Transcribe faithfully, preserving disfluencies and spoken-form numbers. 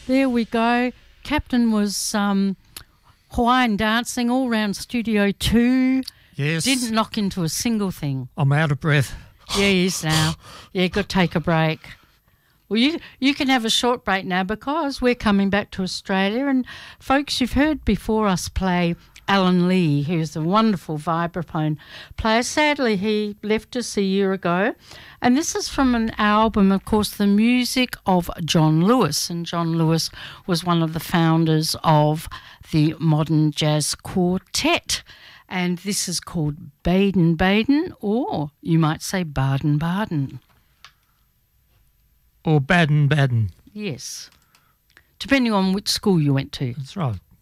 There we go. Captain was um, Hawaiian dancing all round Studio two. Yes. Didn't knock into a single thing. I'm out of breath. Yeah, he is now. Yeah, go take a break. Well, you you can have a short break now because we're coming back to Australia. And, folks, you've heard before us play Alan Lee, who's a wonderful vibraphone player. Sadly, he left us a year ago. And this is from an album, of course, the music of John Lewis. And John Lewis was one of the founders of the Modern Jazz Quartet. And this is called Baden Baden, or you might say Baden Baden. Or Baden Baden. Yes. Depending on which school you went to. That's right.